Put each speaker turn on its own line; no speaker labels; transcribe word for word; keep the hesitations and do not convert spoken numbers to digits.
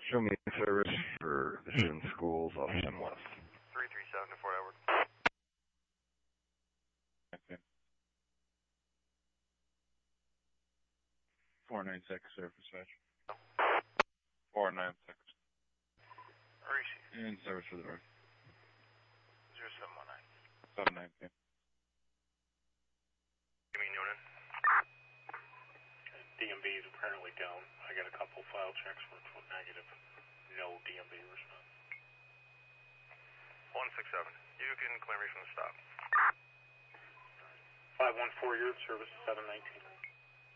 Show me service for the Shin schools off ten West.
three three seven to Fort Edward.
Okay. four nine six, surface fetch. four nine six.
Where is he?
In service for the north.
zero seven one nine.
seven nineteen.
Give me Noonan.
D M B is apparently down. I got a couple file checks which were negative. No D M B response.
one six seven. You can claim me from the stop.
five one four, your service seven nineteen.